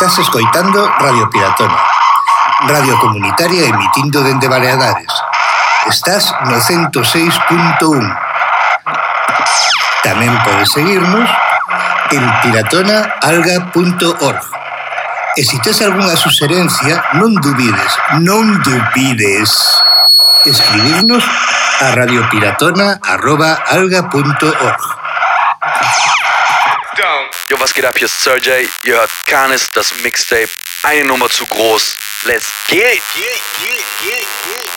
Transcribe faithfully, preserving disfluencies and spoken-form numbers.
Estás escoitando Radio Piratona, radio comunitaria emitindo dende Baleares. Estás no ciento seis punto un. Tamén podes seguirnos en piratona alga punto org. E se tes algunha suxerencia, non dubides, non dubides escribirnos a radiopiratona arroba alga punto org. Jo, was geht ab? Hier ist Sergej. Ihr hört Canis, das Mixtape. Eine Nummer zu groß. Let's get it! Get it, get it, get it, get it.